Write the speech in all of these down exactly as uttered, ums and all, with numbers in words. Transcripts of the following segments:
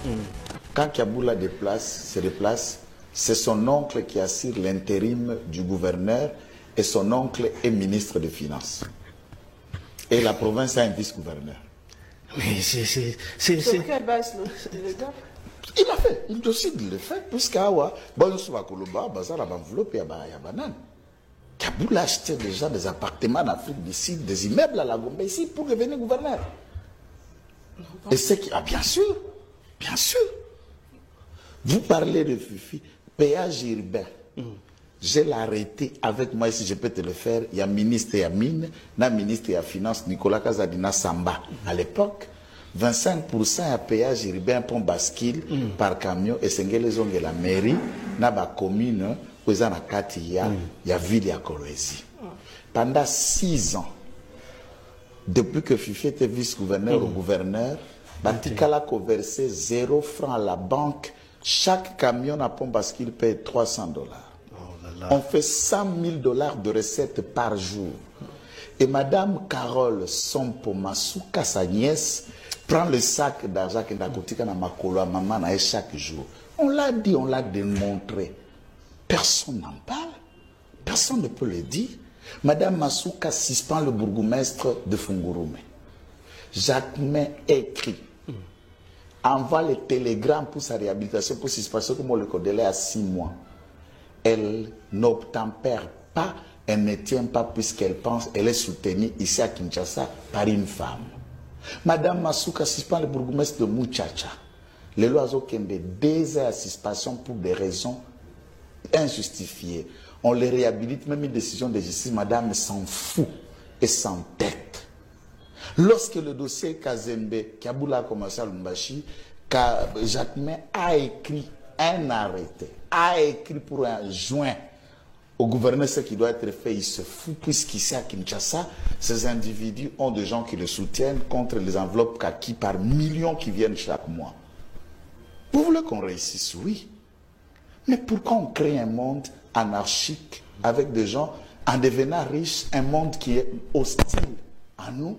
Mm. Quand Kaboula déplace, se déplace, c'est son oncle qui assure l'intérim du gouverneur et son oncle est ministre des Finances. Et la province a un vice-gouverneur. Mais c'est... Sur quelle base le gars? Il a fait, il décide de le faire, puisqu'Awa, bon, on se va Koloba, Bazar, la enveloppe, il y a banane. Kaboula achetait déjà des appartements en Afrique du Sud, des immeubles à la Gombe ici pour devenir gouverneur. Et c'est qui, ah, bien sûr, bien sûr. Vous parlez de Fifi, péage urbain. Mm. Je l'ai arrêté avec moi, si je peux te le faire. Il y a ministre et mine, na ministre et finance, Nicolas Kazadina Samba. À l'époque, vingt-cinq pour cent à péage urbain pour bascule mm. par camion et c'est les la mairie, na ba commune, où il y a il y a ville à Kolwezi. Pendant six ans, depuis que Fifi était vice-gouverneur mm. au gouverneur, Batikala a versé zéro franc à la banque. Chaque camion à pont bascule paye trois cents dollars. On fait cent mille dollars de recettes par jour. Et Madame Carole Sompo Masuka, sa nièce, prend le sac d'argent qu'elle a coûté à Makolo, à maman, chaque jour. On l'a dit, on l'a démontré. Personne n'en parle. Personne ne peut le dire. Madame Masuka suspend le bourgmestre de Fungurume. Jacquemin écrit. Envoie les télégrammes pour sa réhabilitation, pour suspension, comme on le connaît à six mois. Elle n'obtempère pas, elle ne tient pas puisqu'elle pense, elle est soutenue ici à Kinshasa par une femme. Madame Masuka suspend le bourgmestre de Mouchacha. Les lois ont deux heures à suspension pour des raisons injustifiées. On les réhabilite, même une décision de justice, madame s'en fout et s'entête. Lorsque le dossier Kazembe, Kaboula a commencé à Lumbashi, Jacquemin a écrit un arrêté, a écrit pour un joint au gouverneur ce qui doit être fait, il se fout, puisqu'ici à Kinshasa, ces individus ont des gens qui le soutiennent contre les enveloppes kaki par millions qui viennent chaque mois. Vous voulez qu'on réussisse? Oui. Mais pourquoi on crée un monde anarchique avec des gens, en devenant riches, un monde qui est hostile à nous?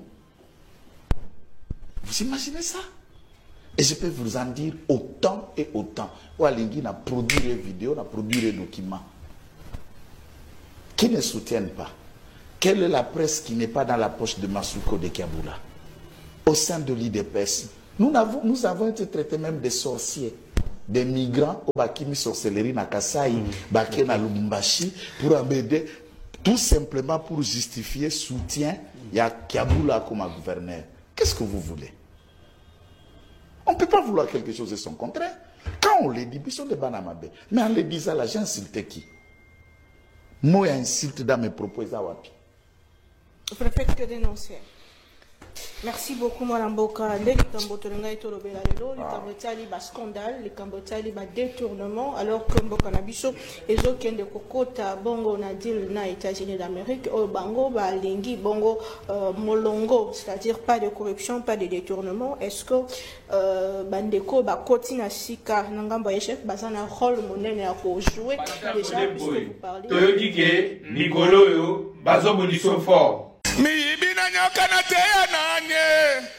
Vous imaginez ça? Et je peux vous en dire autant et autant. Oualingui a produit des vidéos, a produit des documents qui ne soutiennent pas. Quelle est la presse qui n'est pas dans la poche de Masuko de Kaboula? Au sein de l'I D P S, nous avons, nous avons été traités même des sorciers, des migrants au Bakimi sorcellerie na Kasai, Baké na Lubumbashi, pour amener, tout simplement pour justifier soutien, il y a Kaboula comme gouverneur. Qu'est-ce que vous voulez? On ne peut pas vouloir quelque chose de son contraire. Quand on le dit, ils sont des banamabe. Mais en le disant là, j'ai insulté qui? Moi, insulte dans mes propos. Je préfère que dénoncer. Merci beaucoup, Mme Boka. Les Cambotolanga et Tolobela, les Cambotali, bas scandale, les Cambotali, bas détournement, alors que Mboka Nabiso, les autres qui ont des cocottes, Bongo, Nadil, na États-Unis d'Amérique, au Bango, bah, Lingi, Bongo, euh, Molongo, c'est-à-dire pas de corruption, pas de détournement. Est-ce que, euh, Bandeko, bah, Kotina Sika, Nangamba Echef, bah, ça a un rôle monnaie à jouer, déjà, puisque vous parlez. Toyodike, Nicolo, yo, Bazo Boniso fort. Mi ibina nyoka na teya nanye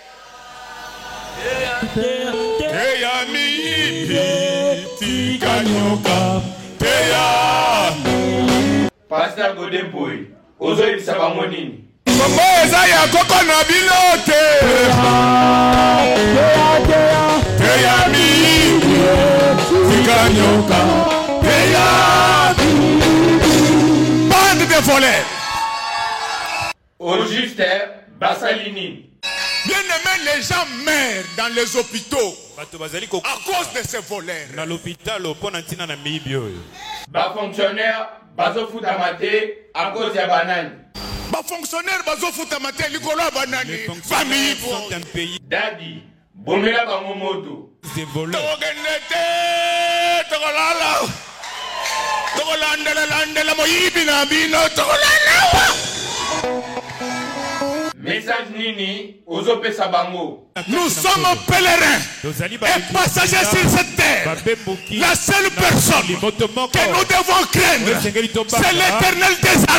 teya mi ibi tika nyoka teya. Pasteur Godemboy, ozo ibisa bango nini? Mambo eza ya koko na bilote teya mi ibi tika nyoka teya. Bande de volets. Au juste, Bassalini. Bien aimé, les gens meurent dans les hôpitaux à cause de ces voleurs. Dans l'hôpital, au pont antina na mibio. Ba fonctionnaire, bazo futamate à cause de banane. Ba fonctionnaire, bazo futamate likolo banane. Famille sont un pays. Daddy, bomela bango moto. Des voleurs. Togenete, togolala. Togolanda landa la moyibi na bino togolala. Message Nini, Ozope Sabango. Nous sommes pèlerins et passagers sur cette terre. La seule personne que nous devons craindre, c'est l'Éternel des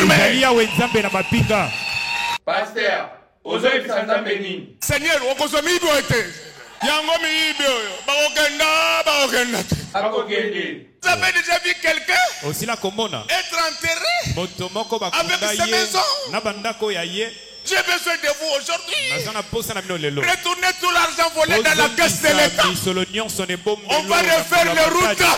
armées. Pasteur, Ozope Sanzambeni. Seigneur, Okozomi Boete. Yango miibio, bakokenda, bakokenda. Bakokende. Vous avez déjà vu quelqu'un aussi la komona être enterré motomoko avec sa maison? Na bandako ya ye. J'ai besoin de vous aujourd'hui. Retournez tout l'argent volé dans la caisse de l'État. On va refaire les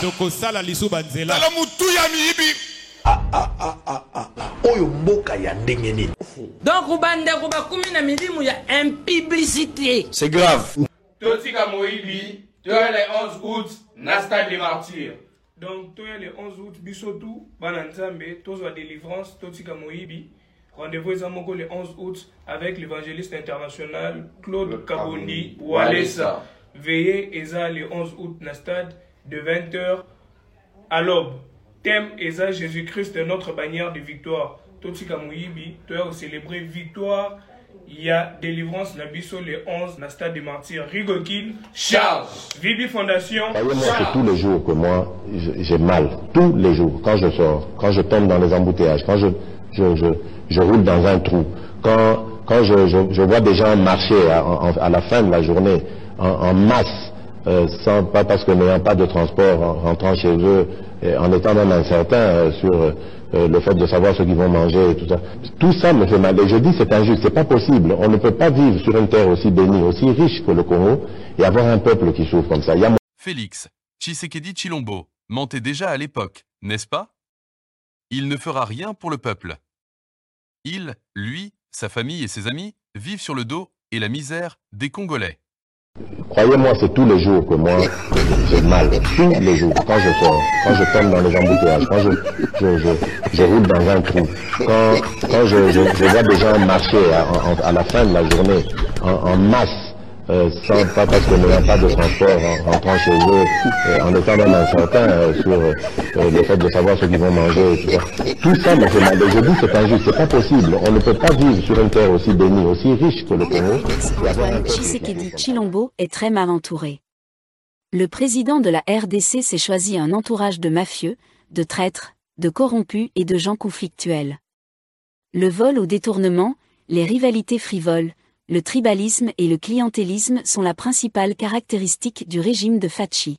routes. Dans la moutouya miibi. Ah ah ah ah ah. Oyo mboka ya ndenge nini. Donc ubande kuba kumi na milimu ya impiblicité. C'est grave. Totika Moïbi, tu as les onze août, Nasta des martyrs. Donc, tu as les onze août, Bissotou, Bananzambe, Tozo délivrance, Totika Moïbi. Rendez-vous le onze août avec l'évangéliste international Claude Kabondi Walesa. Veillez Eza le onze août na stade de vingt heures à l'aube. Thème Eza Jésus-Christ notre bannière de victoire. Totika Moïbi, tu as célébré victoire. Il y a délivrance na biso le onze na stade des martyrs. Rigokin, Charles. Vibi Fondation. Croyez-moi que tous les jours que moi j'ai mal, tous les jours, quand je sors, quand je tombe dans les embouteillages, quand je, je, je, je roule dans un trou, quand, quand je, je, je vois des gens marcher à, à la fin de la journée en, en masse, euh, sans, pas parce que n'ayant pas de transport, en rentrant chez eux, et en étant même incertain euh, sur euh, le fait de savoir ce qu'ils vont manger et tout ça. Tout ça me fait mal. Et je dis c'est injuste, c'est pas possible. On ne peut pas vivre sur une terre aussi bénie, aussi riche que le Congo et avoir un peuple qui souffre comme ça. Il y a... Félix Tshisekedi Tshilombo mentait déjà à l'époque, n'est-ce pas? Il ne fera rien pour le peuple. Il, lui, sa famille et ses amis vivent sur le dos et la misère des Congolais. Croyez-moi, c'est tous les jours que moi j'ai mal, tous les jours, quand je sors, quand je tombe dans les embouteillages, quand je, je, je, je roule dans un trou, quand, quand je, je, je vois des gens marcher à, à, à la fin de la journée en, en masse, euh, sans, pas parce que n'ayant pas de transport, en rentrant chez eux, euh, en étant même incertain euh, sur euh, le fait de savoir ce qu'ils vont manger et tout ça. Tout ça me fait mal. Et je dis c'est injuste, c'est pas possible. On ne peut pas vivre sur une terre aussi bénie, aussi riche que le Congo. Antoine Tshisekedi Tshilombo est très mal entouré. Le président de la R D C s'est choisi un entourage de mafieux, de traîtres, de corrompus et de gens conflictuels. Le vol au détournement, les rivalités frivoles, le tribalisme et le clientélisme sont la principale caractéristique du régime de Fachi.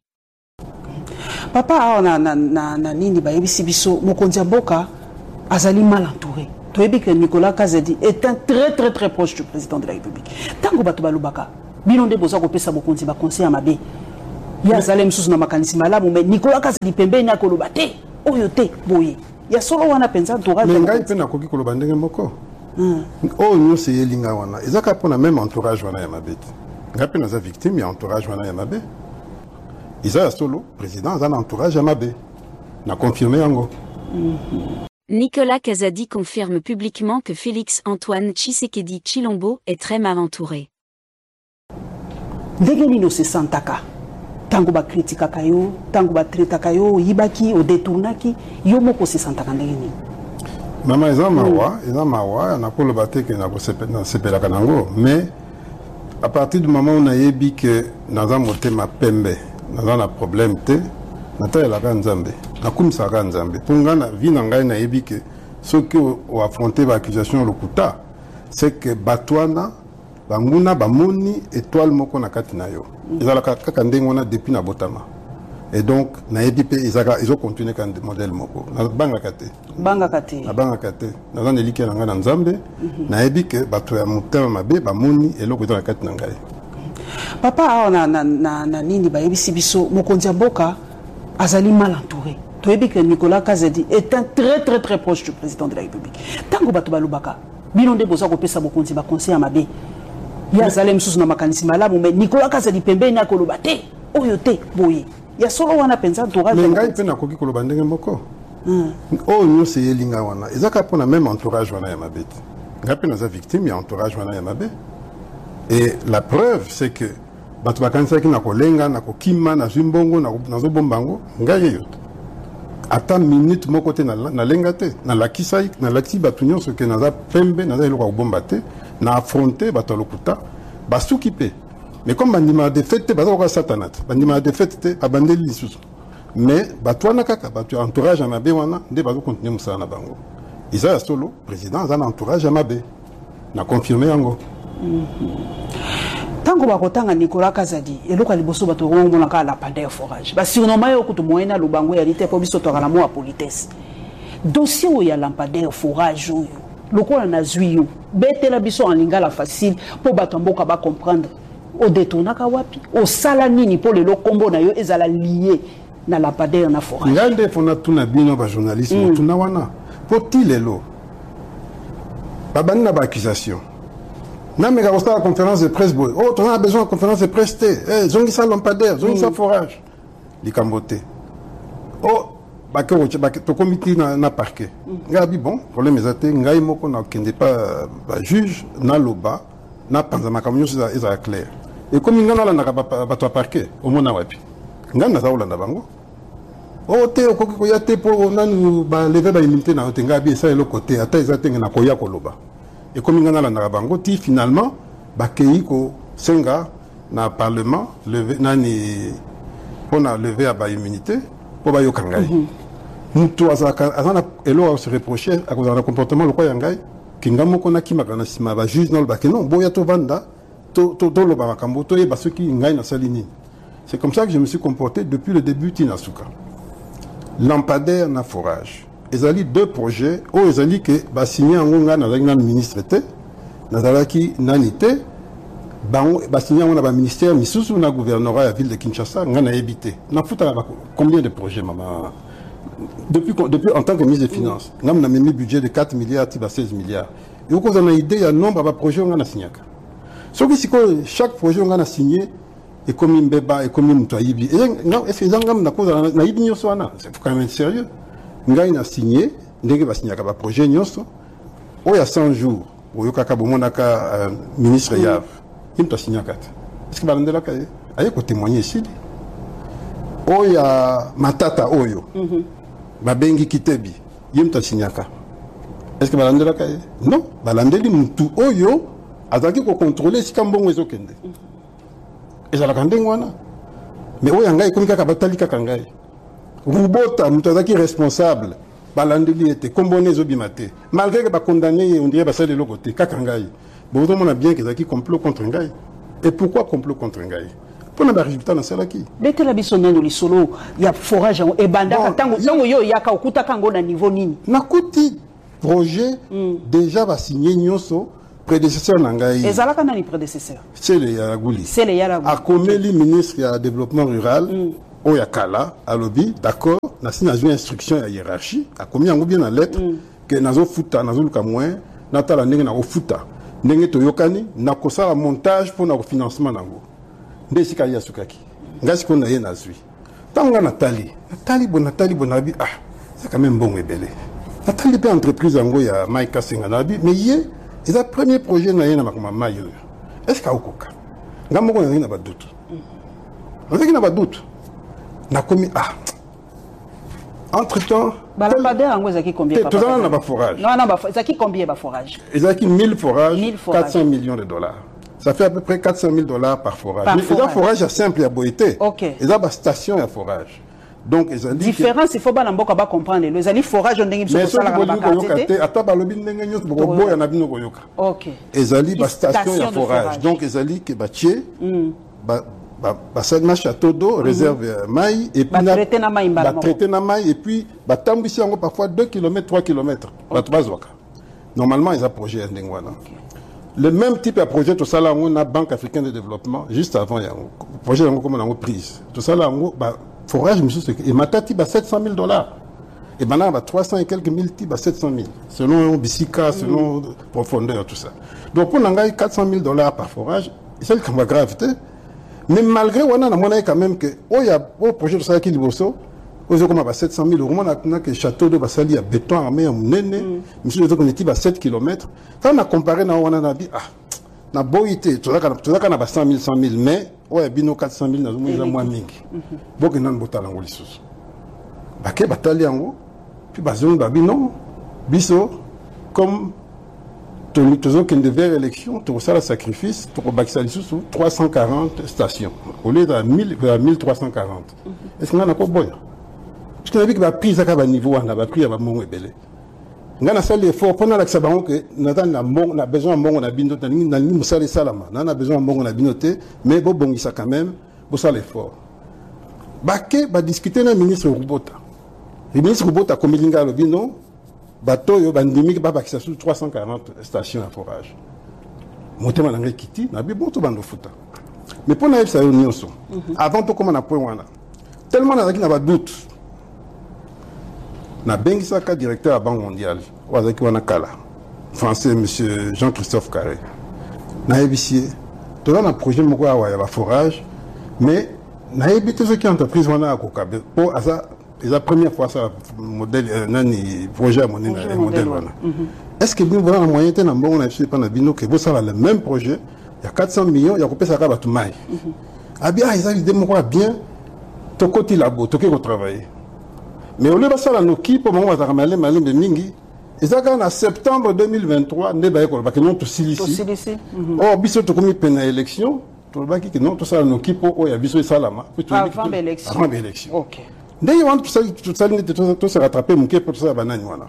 Papa na na na na nini ba yebisi biso mokonzi mboka azali mal entouré. Toyebi que Nicolas Kazadi est un très très très proche du président de la République. Tango bato balubaka bino nde boza ko pesa mokonzi ba conseil mabe. Ya zalem susu na makanisi malamu mais Nicolas Kazadi pembeni akoloba te oyo te boye. Ya solo wana penza entourage. Mais ngai pe na koki koloba ndenge moko. Oh nous c'est Elinga wana. Ezaka pona même entourage wana ya mabeti. Ngai pe naza victime ya entourage wana ya mabe. Isa solo président a un entourage ya mabe. Na confirmé yango. Nicolas Kazadi confirme publiquement que Félix Antoine Tshisekedi Tshilombo est très mal entouré. Ndenge nino se santaka. Tango ba kritika kayo, tango ba treta kayo, yibaki o détournaki, yo moko se santaka ndenge nini. Mama eza mawa, eza mawa, na ko le baté que na ko sepela kanango, mais à partir du moment où on a yebi que naza motema pembe, naza na problème te, nata la kanzambe, na kumisa kanzambe. Punga na vi na ngai na yebi que ceux qui ont affronté l'accusation lokuta, c'est que batwana banguna bamoni étoile moko na kati na yo. Ezala kaka ndenge wana depuis na botama. Et donc na yebi pe ezaka ils ont continué kan modèle moko. Na banga kate. Banga kate. Na banga kate. Na zana eliki na nga na nzambe, na yebi que bato ya mutema mabe bamoni eloko ezala kati na ngai. Papa na na na, na nini ba yebisi biso mokonzi mboka azali mal entouré. Toyebi que Nicolas Kazadi est un très très très proche du président de la République. Tango bato balubaka bino nde boza ko pesa mokonzi ba conseil mabe. Ya zalem susu na makanisi malamu mais Nicolas Kazadi pembeni akoloba te oyo te boye. Ya solo wana penza entourage. Mais ngai pe na koki koloba ndenge moko. Oh nous c'est Elinga wana. Ezaka pona même entourage wana ya mabeti. Ngai pe naza victime ya entourage wana ya mabe. Et la preuve c'est que bato bakanisa ki na kolenga na kokima na zimbongo na nazo bombango ngai yoto. Ata minute moko te na na lenga te na lakisa na lati bato nyonso ke naza pembe naza eloko bomba te na affronter bato lokuta basuki pe. Mais comme bandima de fête baza ko satanat bandima de fête abandeli lisusu. Mais bato wana kaka bato entourage ya mabe wana nde bazo continuer musala na bango. Isa solo président za na entourage ya mabe. Na confirmer yango. tango bakotanga Nicolas Kazadi eloka liboso bato ngomona ka lampadaire forage ba surnommé yo kutu moyena lubango ya lite po biso to kala mo a politesse dossier où ya lampadaire forage yo lokola na zwiyo betela biso en lingala facile po bato mboka ba comprendre o détournaka wapi o sala nini po le kombo na yo ezala lié na lampadaire na forage ngande fona tuna bino ba journalisme mm. tuna wana poti lelo babani na ba accusation na mega la conférence de presse boy oh on a besoin de conférence de presse té eh zongi sa lampadaire zongi sa forage li kambote oh ba ke ba to comité na na parquet ngabi bon problème ezate ngai moko na kende pas ba juge na loba na panza makamyo za eza clair et comme ngana la na ba to parquet au mona wapi ngana za olanda bango oh te okoki ko ya te po nanu ba lever ba immunité na otenga bi ça le côté ata ezate na koya ko loba et comme ngana la na bango ti finalement ba kei ko senga na parlement lever nani pona lever ba immunité po ba yokangai mutu azaka azana elo se reprocher à cause de comportement le quoi yangai kingamo kona kimaka na sima ba juge non ba que non boya to vanda to to to lo ba makambo to e ba ceux qui ngai na salini. C'est comme ça que je me suis comporté depuis le début Tinasuka. Lampadaire na forage. Ezali deux projets o ezali que ba signé en nga na na ministre té na dalaki nanité ba ba signé on a ba ministère misusu na gouvernorat à ville de Kinshasa nga na habité. Na futa combien de projets maman depuis depuis en tant que ministre des finances ngam na memi budget de quatre milliards tiba seize milliards. Et vous avez une idée il y a nombre de projets on a signé. Ce qui c'est chaque projet on a signé et comme une beba et comme une toyibi. Non, est-ce que ngam na cause na yibi nyoso wana, c'est quand même sérieux. Ngai a signé, ndenge ba signé ka ba projet nyoso. O ya cent jours, o yokaka bomonaka ministre Yav. Il t'a signé kat. Est-ce que balandela ka aye ko témoigner ici. O ya matata oyo. Ba bengi kitebi. Yim t'a signé ka. Est-ce que balandela ka non, balandeli mutu oyo azaki ko contrôler si kambongo ezokende. Ezala kandengo wana. Mais oyo ngai komi kaka batali kaka ngai. Rubota mutazaki responsable balandeli était komboné zobimate malgré que ba condamné on dirait ba ça de l'autre côté kaka ngai bon on a bien qu'ils qui complot contre ngai et pourquoi complot contre ngai pour na résultat na sala ki betela biso nano lisolo ya forage e banda tango tango yo yaka okuta kango na niveau nini na kuti projet mm. déjà va signer nyoso prédécesseur nangai ezalaka nani prédécesseur c'est le Yaraguli c'est le Yaraguli a commis le ministre du développement rural mm. Oyakala, à lobby, d'accord, n'a pas une instruction à hiérarchie, a commis un bien la lettre, que nazo futa, nazo luka moins, nata la nenge na futa, nenge to yokani, na kosa la montage pour na financement nango. Ndesi kaya sukaki. Ngasi ko na ye nazui. Tanga Nathalie, Nathalie bon Nathalie bonabi, ah, c'est quand même bon et belé. Nathalie pe entreprise ango ya Maïka Senganabi, mais yé, c'est le premier projet na ye na makoma mayo. Est-ce ka okoka? Ngamo ko na ba doute. On sait qu'il n'a pas de doute. Na commis ah entre temps balampadaire ango ezaki combien papa tout ça na ba forage non non ba ezaki combien ba forage ezaki mille forages quatre cents millions de dollars ça fait à peu près quatre cent mille dollars par forage par mais forage. forage à simple à boité OK eza ba station à forage donc ezali différence il faut ba mboka ba comprendre les ezali forage ndenge biso sala ba quantité ata ba lobi ndenge nyos bo boya na bino koyoka OK ezali ba station à forage donc ezali ke ba tie ba ba ça château d'eau réserve maï et puis traiter na maï ba traiter na maï et puis ba tambisi yango parfois deux kilomètres trois kilomètres ba trois normalement ils a projet ndengwana le même type de projet tout ça là on a Banque africaine de développement juste avant yango projet yango comme on a prise tout ça là on ba forage monsieur et matati ba sept cent mille dollars et maintenant ba trois cents et quelques mille ti ba sept cent mille selon bisika selon profondeur tout ça donc pour nangai quatre cent mille dollars par forage c'est comme la gravité. Mais malgré on a mon quand même que oh il y a au projet de ça qui liboso aux comme à sept cent mille euros on a que château de Basali à béton armé en nene monsieur les qu'on était à sept kilomètres ça on a comparé na on a dit ah na boité tout ça tout ça na ba cent mille cent mille mais ouais bino quatre cent mille na zo moins mingi bok nan botala ngoli sus ba ke batali yango puis bazon ba bino biso comme toujours qu'il devait élection, tout ça le sacrifice pour Baxali sous trois cent quarante stations au lieu de mille trois cent quarante. Est-ce qu'on a encore bon? Parce qu'on a vu que la prise à niveau, on a pris à mon ébélé. ngana sali effort pendant la sabango que natan na mbongo na besoin mbongo na bino na ni na ni musali salama na na besoin mbongo na binote mais bo bongisa quand même bo sala effort baké ba discuter na ministre Rubota le ministre Rubota comme linga lo bino bato yo bandimi ba bakisa sur trois cent quarante stations à forage motema na ngai kiti na bi bon to bando futa mais pour na ça yo nyonso avant to comme na point wana tellement na na ba doute na bengisaka directeur à la Banque mondiale wazaki wana kala français monsieur Jean-Christophe Carré na ébicier tout un projet moko ya ya forage mais na ébité ce qui entreprise wana à kokabe pour ça la première fois ça modèle nani projet à monnaie modèle wana est-ce que vous avez un moyen de na mbongo na bisi pana bino que vous ça le même projet il y a quatre cents millions il y a kopesa ka batu mai abia ils a idée moko bien to koti labo to ke travailler. Mais au lieu de ça, nous qui pour moi, on va ramener malin de mingi. Et ça, en septembre deux mille vingt-trois, nous avons dit que nous tous ici. Or, biso to comme peine à élection, tout le qui non tout ça nous qui pour y a biso salama. Avant l'élection. Avant l'élection. Ok. Dès qu'on tout ça, tout ça, tout ça rattrapé, mon qui pour ça banane voilà.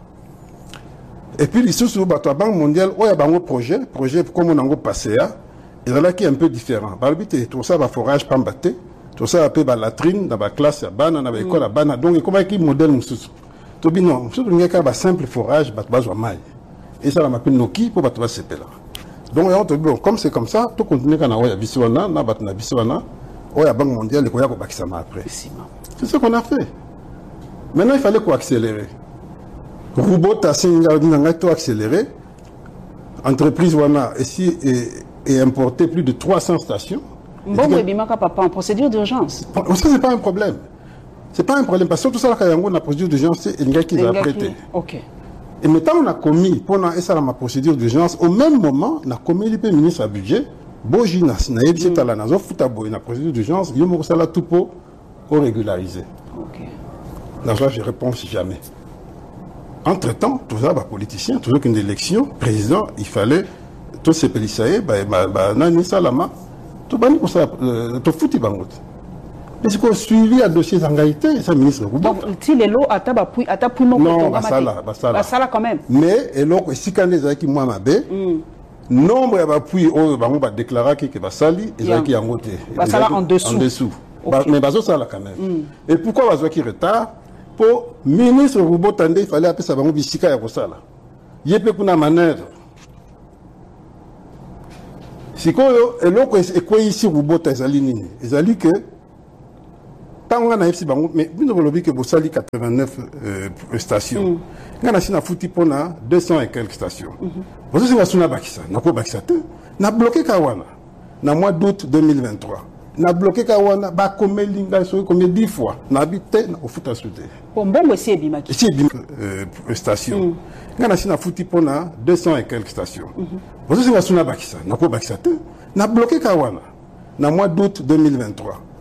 Et puis les sous la Banque mondiale, il y a un projet, projet comme on a passé là, et là qui est un peu différent. Par le but, tout ça va forage pas batté. Tout ça appelle la latrine dans la classe à bana dans l'école à bana donc comment est-ce modèle monsieur to bi non surtout il y a un simple forage bat base mai et ça la m'appelle noki pour battre ce là donc on te bon comme c'est comme ça tout continuer quand on a biswana na bat na biswana on a Banque mondiale ko ya ko bakisa ma après c'est ce qu'on a fait maintenant il fallait qu'on accélérer robot a singa dinga to accélérer entreprise wana ici et importer plus de trois cents stations. Bon, mais Bimaka papa en procédure d'urgence. Ça c'est pas un problème. C'est pas un problème parce que tout ça là quand on a procédure d'urgence c'est un gars qui a prêté. OK. Et maintenant on a commis pendant ça la procédure d'urgence au même moment on a commis le ministre à budget boji na na yebisi tala na zo futa boy na procédure d'urgence yo mo sala tout pour régulariser. OK. Là je réponds si jamais. Entre-temps, tout ça, bah, politicien, toujours qu'une élection, président, il fallait tous ces policiers, bah, bah, bah, nani salama. Tout bani pour ça, tout foutu bangot. Mais c'est quoi suivi à dossier d'engagité, ça ministre. Donc, si les lots à tabapui, à tapui mon non, bah ça là, bah ça là. Bah ça là quand même. Mais et donc si quand les gens qui moi m'abé, nombre à appui au bango va déclarer que va sali, et ça qui en côté. Bah ça là en dessous. En dessous. Mais bah ça là quand même. Et pourquoi va qui retard? Pour ministre Roubo Tandé, il fallait appeler ça bango bisika ya kosala. Yépe kuna manœuvre. Si quoi et l'autre est quoi ici Roubo Tazali nini. Ezali que tant on a ici bango mais vous ne que Bossali quatre-vingt-neuf stations. On a sina fouti pona deux cents et quelques stations. Vous savez c'est na bakisa, na ko bakisa te. Na bloqué Kawana. Na mois d'août deux mille vingt-trois. Na bloqué Kawana ba combien linga so combien dix fois. Na habité na au foot à souder. Bon bon c'est bimaki. C'est euh station. On a sina fouti pona deux cents et quelques stations. Vous savez c'est na bakisa, na ko bakisa te. Na bloqué Kawana. Na mois d'août deux mille vingt-trois.